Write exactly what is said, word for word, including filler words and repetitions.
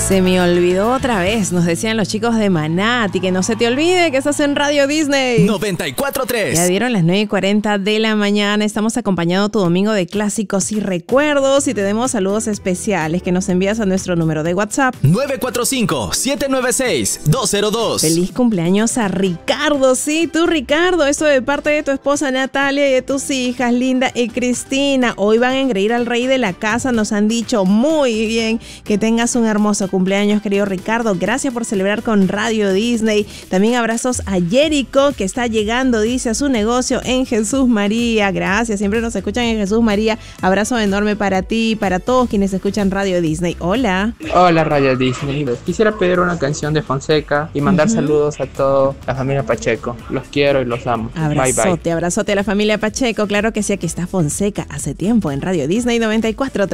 Se me olvidó otra vez, nos decían los chicos de Manati, que no se te olvide que estás en Radio Disney noventa y cuatro punto tres. Ya dieron las nueve y cuarenta de la mañana, estamos acompañando tu domingo de clásicos y recuerdos y tenemos saludos especiales que nos envías a nuestro número de WhatsApp nueve cuatro cinco, siete nueve seis, dos cero dos. Feliz cumpleaños a Ricardo, sí, tú Ricardo, esto de parte de tu esposa Natalia y de tus hijas Linda y Cristina. Hoy van a engreír al rey de la casa, nos han dicho muy bien, que tengas un hermoso cumpleaños, querido Ricardo. Gracias por celebrar con Radio Disney. También abrazos a Jerico, que está llegando, dice, a su negocio en Jesús María. Gracias, siempre nos escuchan en Jesús María. Abrazo enorme para ti y para todos quienes escuchan Radio Disney. Hola. Hola, Radio Disney. Quisiera pedir una canción de Fonseca y mandar uh-huh. saludos a toda la familia Pacheco. Los quiero y los amo. Abrazote, bye, bye. abrazote a la familia Pacheco. Claro que sí, aquí está Fonseca hace tiempo en Radio Disney noventa y cuatro punto tres.